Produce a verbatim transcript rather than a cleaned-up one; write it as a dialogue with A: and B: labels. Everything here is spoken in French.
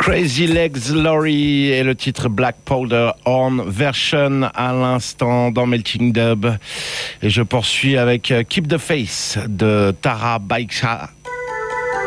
A: Crazy Legs Laurie et le titre Black Powder Horn version à l'instant dans Melting Dub. Et je poursuis avec Keep the Face de Tara Baika